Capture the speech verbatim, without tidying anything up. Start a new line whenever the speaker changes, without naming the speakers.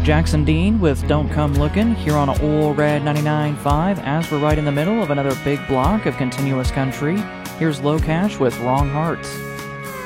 Jackson Dean with Don't Come Lookin' here on Ole Red ninety-nine point five as we're right in the middle of another big block of continuous country. Here's Low Cash with Wrong Hearts.